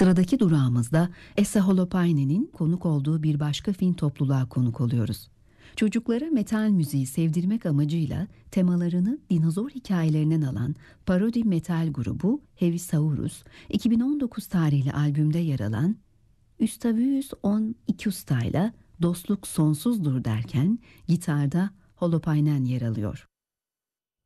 Sıradaki durağımızda Esa Holopainen'in konuk olduğu bir başka Fin topluluğa konuk oluyoruz. Çocuklara metal müziği sevdirmek amacıyla temalarını dinozor hikayelerinden alan parodi metal grubu Heavisaurus, 2019 tarihli albümde yer alan Üstavius on Ikusta ile Dostluk Sonsuzdur derken gitarda Holopainen yer alıyor.